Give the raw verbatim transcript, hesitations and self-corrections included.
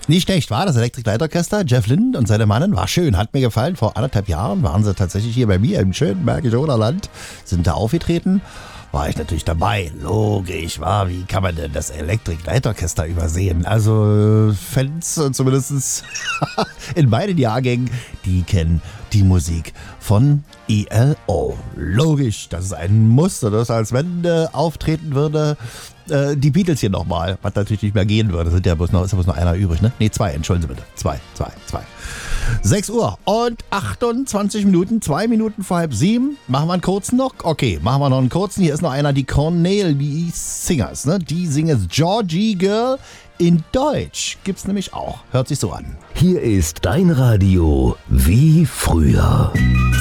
Nicht schlecht, war das Electric Light Orchester. Jeff Lynne und seine Mannen, war schön, hat mir gefallen. Vor anderthalb Jahren waren sie tatsächlich hier bei mir im schönen Märkischen Oderland, sind da aufgetreten. War ich natürlich dabei, logisch, war, wie kann man denn das Electric Light Orchester übersehen? Also Fans, zumindest in beiden Jahrgängen, die kennen die Musik von E L O. Logisch, das ist ein Muster, das als wenn äh, auftreten würde, äh, die Beatles hier nochmal, was natürlich nicht mehr gehen würde. Sind ja bloß noch, ist ja bloß noch einer übrig, ne? Ne, zwei, entschuldigen Sie bitte. Zwei, zwei, zwei. sechs Uhr und achtundzwanzig Minuten, zwei Minuten vor halb sieben. Machen wir einen kurzen noch? Okay, machen wir noch einen kurzen. Hier ist noch einer, die Cornelia Singers, ne? Die singen Georgie Girl in Deutsch. Gibt's nämlich auch. Hört sich so an. Hier ist dein Radio wie früher.